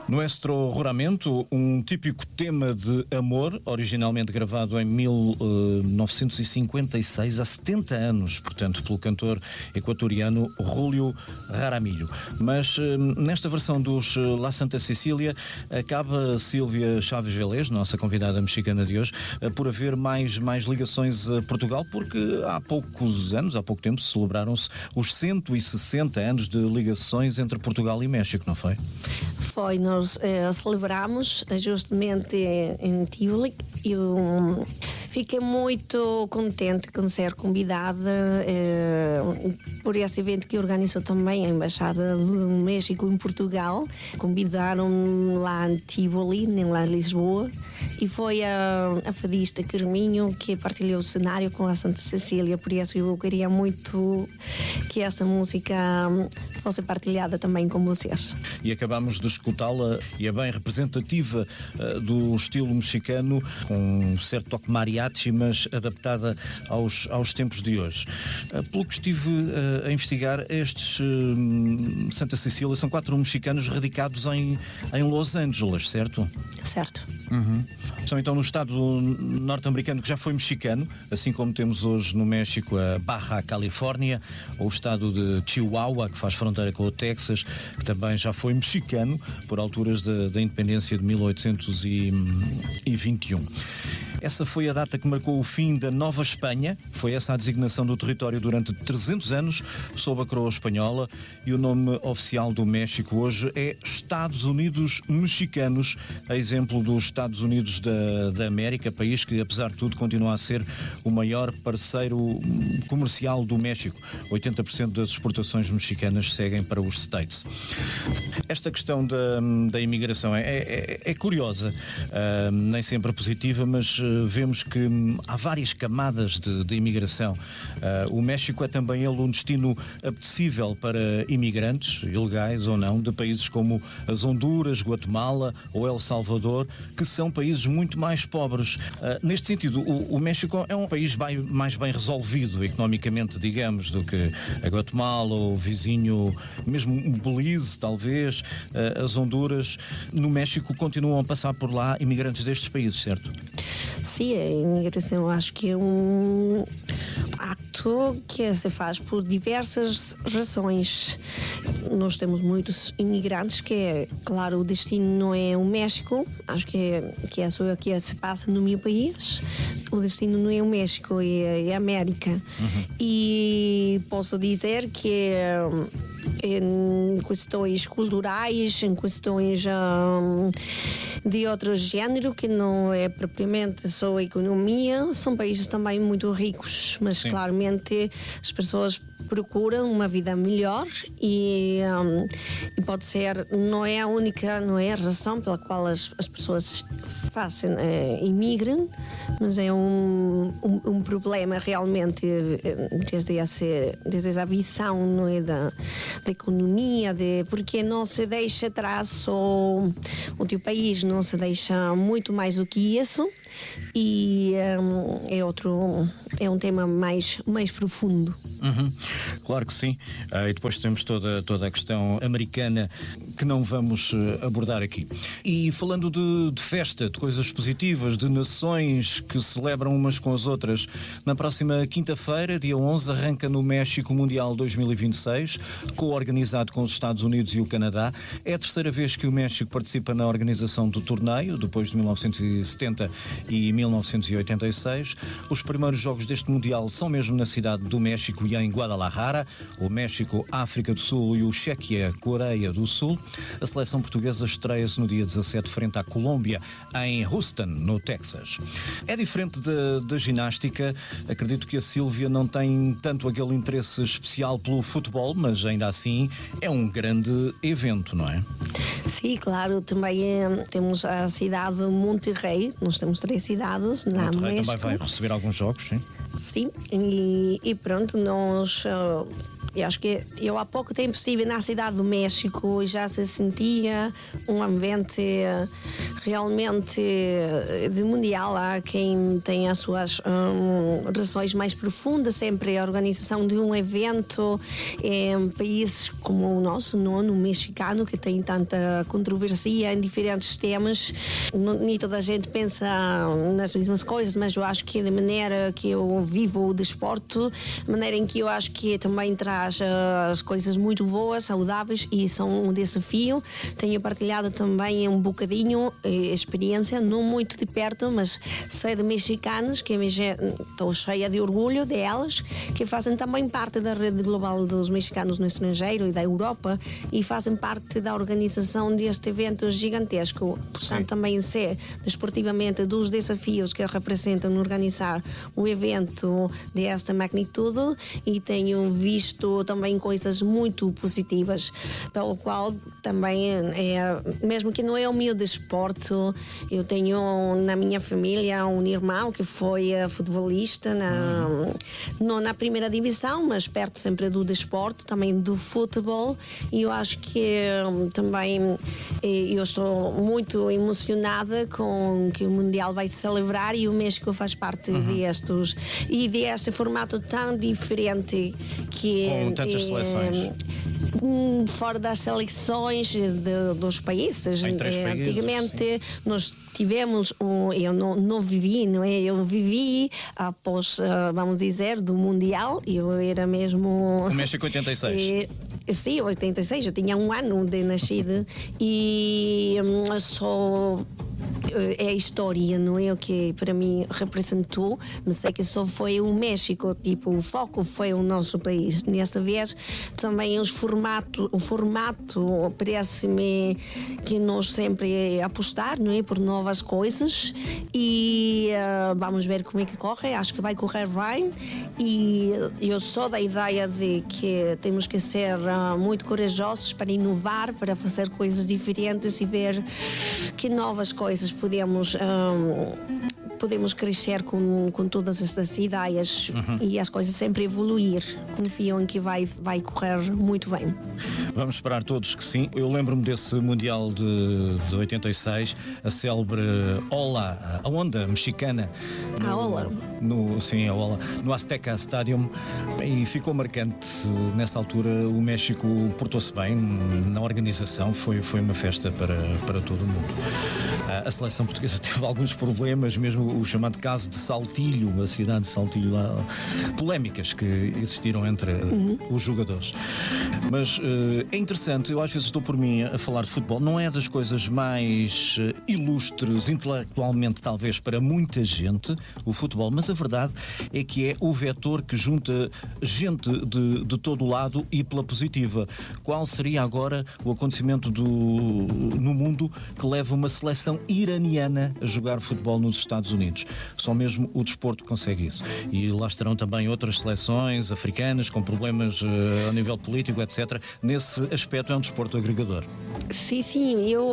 Nuestro Juramento, um típico tema de amor, originalmente gravado em 1956, há 70 anos, portanto, pelo cantor equatoriano Julio Jaramillo. Mas nesta versão dos La Santa Cecília, acaba Sílvia Chaves Velez, nossa convidada mexicana de hoje, por haver mais ligações a Portugal, porque há pouco tempo celebraram-se os 160 anos de ligações entre Portugal e México, não foi? Foi, nós celebramos justamente em Tivoli. Eu fiquei muito contente com ser convidada por este evento que organizou também a Embaixada do México em Portugal. Convidaram-me lá em Tivoli, lá em Lisboa, e foi a fadista Carminho que partilhou o cenário com a Santa Cecília, por isso eu queria muito que esta música fosse partilhada também com vocês. E acabamos de escutá-la, e é bem representativa do estilo mexicano, com um certo toque mariachi, mas adaptada aos tempos de hoje. Pelo que estive a investigar, estes Santa Cecília são 4 mexicanos radicados em Los Angeles, certo? Certo. Uhum. São então no estado norte-americano, que já foi mexicano, assim como temos hoje no México a Baja Califórnia, ou o estado de Chihuahua, que faz fronteira com o Texas, que também já foi mexicano por alturas da independência de 1821. Essa foi a data que marcou o fim da Nova Espanha, foi essa a designação do território durante 300 anos, sob a coroa espanhola, e o nome oficial do México hoje é Estados Unidos Mexicanos, a exemplo dos Estados Unidos da América, país que, apesar de tudo, continua a ser o maior parceiro comercial do México. 80% das exportações mexicanas seguem para os States. Esta questão da imigração é curiosa, nem sempre positiva, mas vemos que há várias camadas de imigração. O México é também ele um destino apetecível para imigrantes, ilegais ou não, de países como as Honduras, Guatemala ou El Salvador, que são países muito mais pobres. Neste sentido, o México é um país mais bem resolvido economicamente, digamos, do que a Guatemala ou o vizinho, mesmo o Belize, talvez, as Honduras. No México continuam a passar por lá imigrantes destes países, certo? Sim, a imigração acho que é um ato que se faz por diversas razões. Nós temos muitos imigrantes que, claro, o destino não é o México, acho que é só o que se passa no meu país. O destino não é o México, é a América. Uhum. E posso dizer que em questões culturais, em questões de outro género, que não é propriamente só a economia, são países também muito ricos, mas sim, claramente as pessoas procuram uma vida melhor e pode ser, não é a razão pela qual as pessoas imigram, mas é um problema realmente desde essa visão, não é, da economia, porque não se deixa atrás só o teu país, não se deixa muito mais do que isso, e é um tema mais profundo. Uhum. Claro que sim. E depois temos toda a questão americana que não vamos abordar aqui. E falando de festa, de coisas positivas, de nações que celebram umas com as outras, na próxima quinta-feira, dia 11, arranca no México o Mundial 2026, co-organizado com os Estados Unidos e o Canadá. É a terceira vez que o México participa na organização do torneio, depois de 1970 e 1986. Os primeiros jogos deste Mundial são mesmo na cidade do México e em Guadalajara. O México, a África do Sul e o Chequia, Coreia do Sul. A seleção portuguesa estreia-se no dia 17 frente à Colômbia, em Houston, no Texas. É diferente da ginástica. Acredito que a Sílvia não tem tanto aquele interesse especial pelo futebol, mas ainda assim é um grande evento, não é? Sim, claro. Também temos a cidade de Monterrey. Nós temos 3 cidades lá no México. Também vai receber alguns jogos, sim? Sim, e pronto, nós Eu acho que eu há pouco tempo estive na cidade do México e já se sentia um ambiente realmente de mundial. Há quem tem as suas razões mais profundas, sempre a organização de um evento em países como o nosso, no mexicano, que tem tanta controvérsia em diferentes temas. Nem toda a gente pensa nas mesmas coisas, mas eu acho que da maneira que eu vivo o desporto, maneira em que eu acho que também traz as coisas muito boas, saudáveis, e são um desafio. Tenho partilhado também um bocadinho experiência, não muito de perto, mas sei de mexicanos que estou cheia de orgulho delas, que fazem também parte da rede global dos mexicanos no estrangeiro e da Europa, e fazem parte da organização deste evento gigantesco. Portanto, também sei desportivamente dos desafios que representam organizar um evento desta magnitude, e tenho visto também coisas muito positivas, pelo qual também mesmo que não é o meu desporto, eu tenho na minha família um irmão que foi futebolista não na primeira divisão, mas perto sempre do desporto, também do futebol, e eu acho que também eu estou muito emocionada com que o Mundial vai se celebrar, e o México faz parte deste formato tão diferente, que com tantas seleções. Fora das seleções dos países. Em 3 países, antigamente nós tivemos eu não vivi, não é? Eu vivi após, vamos dizer, do Mundial. Eu era mesmo... O México 86. Sim, 86, eu tinha 1 ano de nascida e só é a história, não é o que para mim representou, mas sei que só foi o México, tipo, o foco foi o nosso país. Nesta vez também o formato parece-me que nós sempre apostar, não é, por novas coisas, e vamos ver como é que corre. Acho que vai correr bem, e eu sou da ideia de que temos que ser muito corajosos para inovar, para fazer coisas diferentes e ver que novas coisas podemos crescer com todas estas ideias, e as coisas sempre evoluir. Confio em que vai correr muito bem. Vamos esperar todos que sim. Eu lembro-me desse Mundial de 86, a célebre Ola, a onda mexicana. A Ola. Sim, a Ola. No Azteca Stadium, e ficou marcante. Nessa altura o México portou-se bem na organização, foi uma festa para todo o mundo. A seleção portuguesa teve alguns problemas, mesmo o chamado caso de Saltilho, a cidade de Saltilho, lá, polémicas que existiram entre os jogadores. Mas é interessante, eu às vezes estou por mim a falar de futebol, não é das coisas mais ilustres intelectualmente, talvez, para muita gente, o futebol, mas a verdade é que é o vetor que junta gente de todo o lado e pela positiva. Qual seria agora o acontecimento no mundo que leva uma seleção iraniana a jogar futebol nos Estados Unidos? Só mesmo o desporto consegue isso. E lá estarão também outras seleções africanas com problemas a nível político, etc. Nesse aspecto é um desporto agregador. Sim,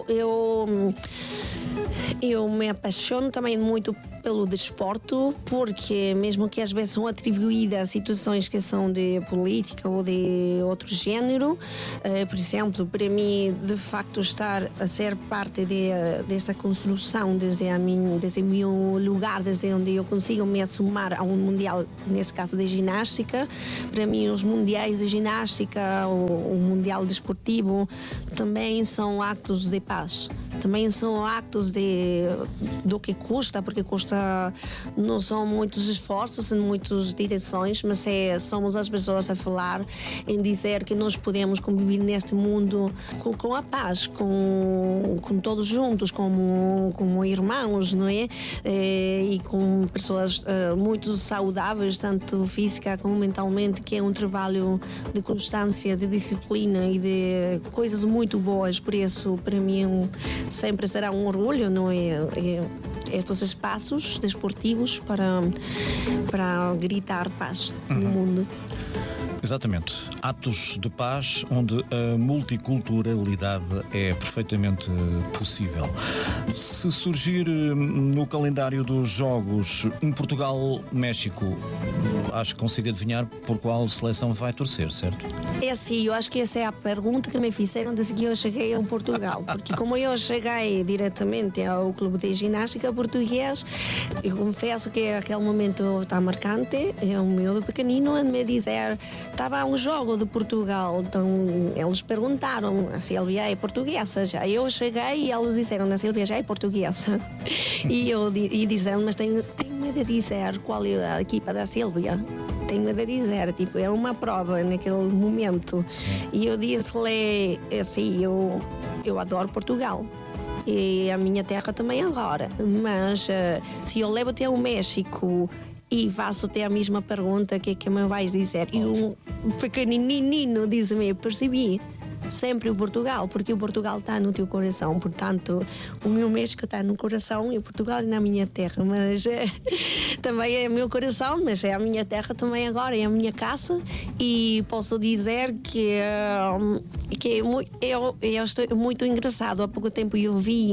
eu me apaixono também muito pelo desporto, porque mesmo que às vezes são atribuídas situações que são de política ou de outro género, por exemplo, para mim, de facto, estar a ser parte desta construção desde o meu lugar, desde onde eu consigo me assumar a um mundial, neste caso de ginástica, para mim os mundiais de ginástica, o mundial desportivo, também são actos de paz. Também são actos do que custa, porque não são muitos esforços, são muitas direções, mas somos as pessoas a falar, em dizer que nós podemos conviver neste mundo com a paz, com todos juntos, como irmãos, não é? E com pessoas muito saudáveis, tanto física como mentalmente, que é um trabalho de constância, de disciplina e de coisas muito boas. Por isso, para mim, sempre será um orgulho, não é? Estes espaços desportivos para gritar paz no mundo. Exatamente. Atos de paz onde a multiculturalidade é perfeitamente possível. Se surgir no calendário dos Jogos um Portugal-México, acho que consigo adivinhar por qual seleção vai torcer, certo? É assim, eu acho que essa é a pergunta que me fizeram desde que eu cheguei a Portugal. Porque como eu cheguei diretamente ao clube de ginástica português, eu confesso que aquele momento está marcante. É um miúdo pequenino a me dizer, estava um jogo de Portugal, então eles perguntaram, a Sílvia é portuguesa já. Eu cheguei e eles disseram, a Sílvia já é portuguesa. E disseram, mas tenho de dizer qual é a equipa da Sílvia. Tenho de dizer, tipo, é uma prova naquele momento. Sim. E eu disse-lhe assim, eu adoro Portugal. E a minha terra também agora. Mas se eu levo até o México e faço até a mesma pergunta, o que é que me vais dizer? E um pequenininho diz-me, percebi. Sempre o Portugal, porque o Portugal está no teu coração, portanto o meu México está no coração e o Portugal é na minha terra, mas também é o meu coração, mas é a minha terra também agora, é a minha casa, e posso dizer que eu estou muito engraçado. Há pouco tempo eu vi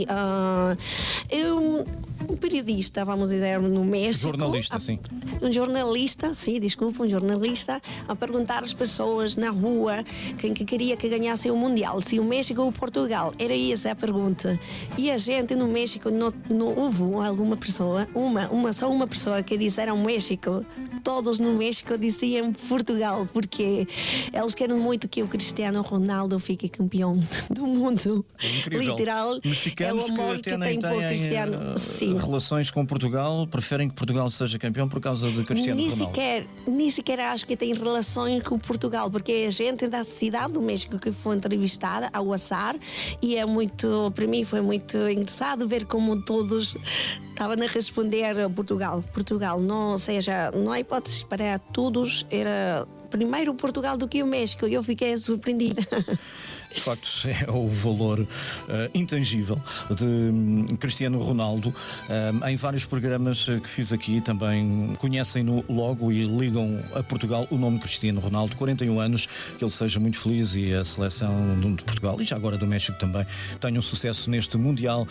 um periodista, vamos dizer, no México. Jornalista, sim. Um jornalista, sim, desculpa, um jornalista, a perguntar às pessoas na rua quem que queria que ganhasse o Mundial, se o México ou Portugal. Era essa a pergunta. E a gente no México não houve alguma pessoa, só uma pessoa que disseram México. Todos no México diziam Portugal, porque eles querem muito que o Cristiano Ronaldo fique campeão do mundo. Incrível. Literal, Mexicanos é o amor que até nem tem por têm Cristiano. Sim. relações com Portugal, preferem que Portugal seja campeão por causa de Cristiano Ronaldo. Nem sequer acho que tem relações com Portugal, porque é gente da cidade do México que foi entrevistada ao azar, e é muito, para mim foi muito engraçado ver como todos estavam a responder Portugal, não, ou seja, não há hipótese para todos, era primeiro Portugal do que o México, e eu fiquei surpreendida. De facto, é o valor intangível de Cristiano Ronaldo. Em vários programas que fiz aqui também conhecem-no logo e ligam a Portugal o nome Cristiano Ronaldo. 41 anos, que ele seja muito feliz e a seleção de Portugal e já agora do México também tenham sucesso neste Mundial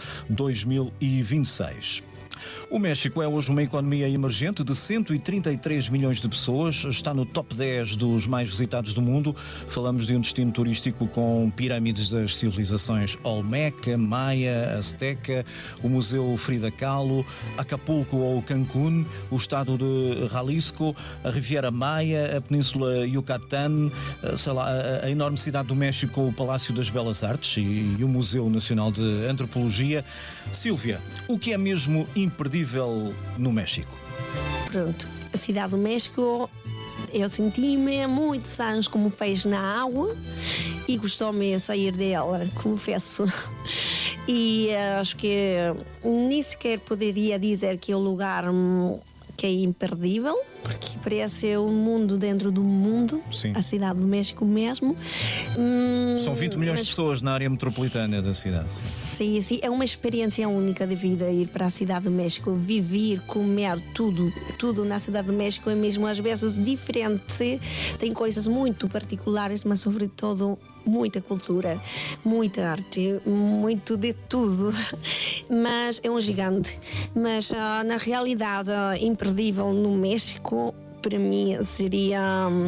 2026. O México é hoje uma economia emergente de 133 milhões de pessoas, está no top 10 dos mais visitados do mundo. Falamos de um destino turístico com pirâmides das civilizações Olmeca, Maia, Azteca, o Museu Frida Kahlo, Acapulco ou Cancún, o estado de Jalisco, a Riviera Maia, a Península Yucatán, a enorme cidade do México, o Palácio das Belas Artes e o Museu Nacional de Antropologia. Sílvia, o que é mesmo imperdível no México? Pronto, a cidade do México, eu senti-me há muitos anos como peixe na água e gostou-me sair dela, confesso. E acho que nem sequer poderia dizer que é o lugar que é imperdível, porque parece um mundo dentro do mundo. Sim. A cidade do México mesmo. São 20 milhões de pessoas na área metropolitana da cidade. Sim, é uma experiência única de vida ir para a cidade do México, viver, comer, tudo na cidade do México é mesmo às vezes diferente, tem coisas muito particulares, mas sobretudo muita cultura, muita arte, muito de tudo, mas é um gigante. Mas na realidade, imperdível no México, para mim seria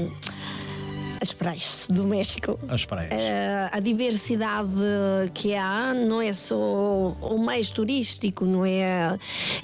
as praias do México. As praias. A diversidade que há não é só o mais turístico, não é,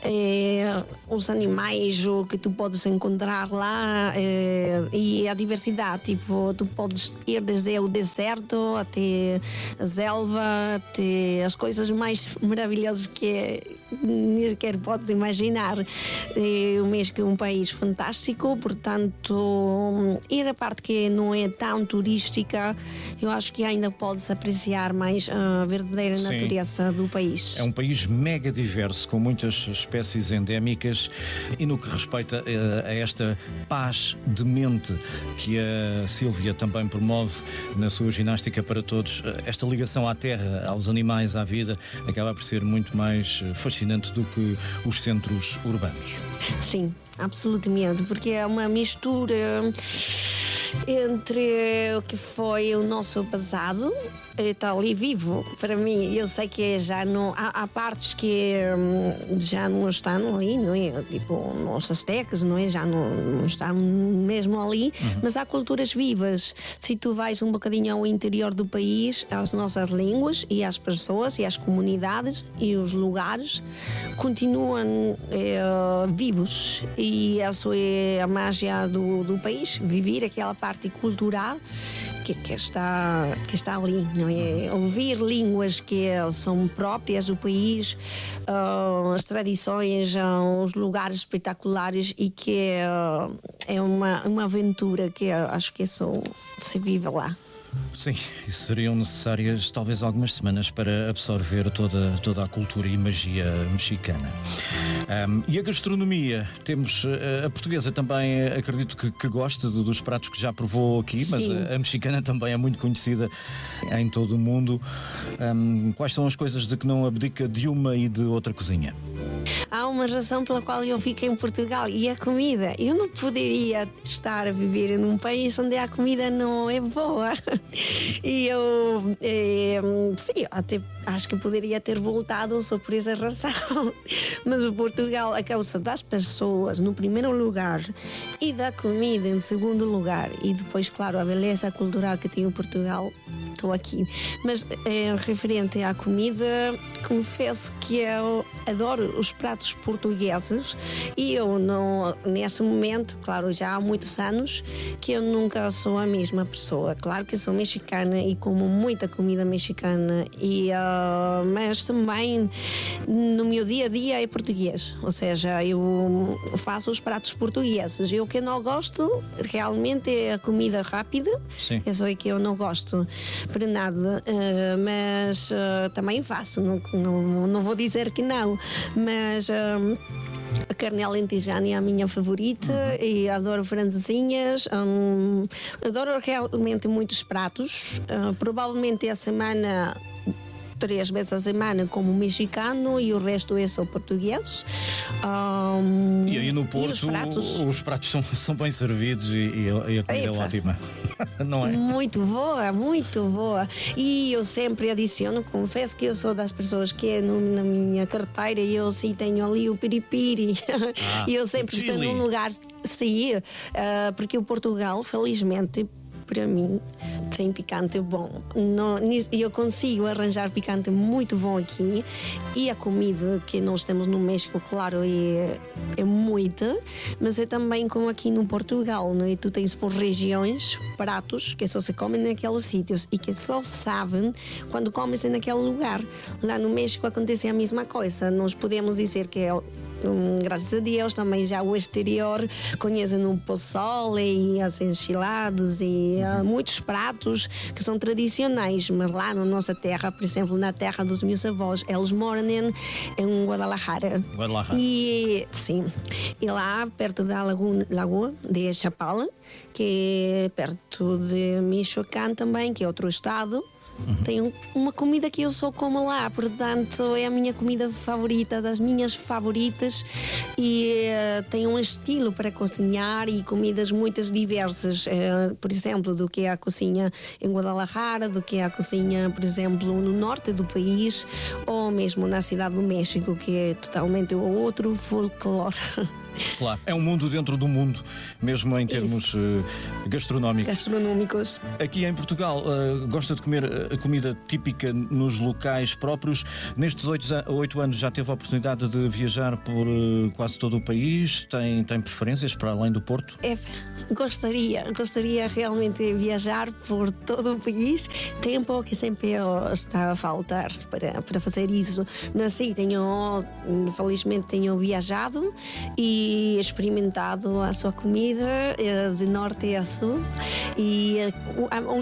os animais que tu podes encontrar lá, e a diversidade, tipo, tu podes ir desde o deserto até a selva, até as coisas mais maravilhosas que nem sequer podes imaginar. O México é um país fantástico, portanto, ir a parte que não é tão turística, eu acho que ainda pode-se apreciar mais a verdadeira natureza do país. É um país mega diverso, com muitas espécies endémicas, e no que respeita a esta paz de mente que a Sílvia também promove na sua ginástica para todos, esta ligação à terra, aos animais, à vida, acaba por ser muito mais fascinante do que os centros urbanos. Sim, absolutamente, porque é uma mistura. entre o que foi o nosso passado, está ali vivo para mim. Eu sei que já não há partes que já não estão ali, não é? Tipo os astecas, não é? Já não estão mesmo ali, mas há culturas vivas. Se tu vais um bocadinho ao interior do país, as nossas línguas e as pessoas e as comunidades e os lugares continuam vivos, e essa é a magia do país, viver aquela parte cultural que está ali, não é? Ouvir línguas que são próprias do país, as tradições, os lugares espetaculares, e que é uma aventura que acho que só se vive lá. Sim, e seriam necessárias talvez algumas semanas para absorver toda a cultura e magia mexicana. E a gastronomia? Temos a portuguesa também, acredito que goste dos pratos que já provou aqui, mas a mexicana também é muito conhecida em todo o mundo. Quais são as coisas de que não abdica de uma e de outra cozinha? Há uma razão pela qual eu fiquei em Portugal, e a comida. Eu não poderia estar a viver num país onde a comida não é boa. E eu, sim, até acho que poderia ter voltado só por essa razão. Mas o Portugal, a causa das pessoas no primeiro lugar e da comida em segundo lugar, e depois, claro, a beleza cultural que tem o Portugal, estou aqui. Mas referente à comida, confesso que eu adoro os pratos portugueses, e eu não, neste momento, claro, já há muitos anos que eu nunca sou a mesma pessoa. Claro que sou mexicana e como muita comida mexicana, mas também no meu dia a dia é português, ou seja, eu faço os pratos portugueses. E o que eu não gosto realmente é a comida rápida. Sim. É só que eu não gosto para nada, mas também faço, não vou dizer que não, mas a carne alentejana é a minha favorita, e adoro francesinhas, adoro realmente muitos pratos. Provavelmente a semana, 3 vezes a semana, como mexicano, e o resto é só português. E aí no Porto os pratos são bem servidos e a comida é ótima. Não é? Muito boa, muito boa. E eu sempre adiciono, confesso que eu sou das pessoas que na minha carteira eu sim tenho ali o piripiri. E eu sempre estou num lugar, sim, porque o Portugal, felizmente, para mim, tem picante bom. Eu consigo arranjar picante muito bom aqui, e a comida que nós temos no México, claro, é muita, mas é também como aqui no Portugal, não é? Tu tens por regiões pratos que só se comem naqueles sítios e que só sabem quando comes naquele lugar. Lá no México acontece a mesma coisa. Nós podemos dizer que graças a Deus também já o exterior conhecem o pozole e as enchiladas e muitos pratos que são tradicionais, mas lá na nossa terra, por exemplo, na terra dos meus avós, eles moram em Guadalajara. E sim, e lá perto da lagoa de Chapala, que é perto de Michoacán também, que é outro estado. Tem uma comida que eu só como lá, portanto é a minha comida favorita, das minhas favoritas, e tem um estilo para cozinhar e comidas muitas diversas, por exemplo, do que é a cozinha em Guadalajara, do que é a cozinha, por exemplo, no norte do país, ou mesmo na cidade do México, que é totalmente outro folclore. Claro, é um mundo dentro do mundo, mesmo em termos gastronómicos. Aqui em Portugal, gosta de comer a comida típica nos locais próprios. Nestes 8 anos já teve a oportunidade de viajar por quase todo o país? Tem preferências para além do Porto? Gostaria realmente de viajar por todo o país. Tempo que sempre está a faltar para fazer isso. Mas sim, felizmente tenho viajado e experimentado a sua comida de norte a sul, e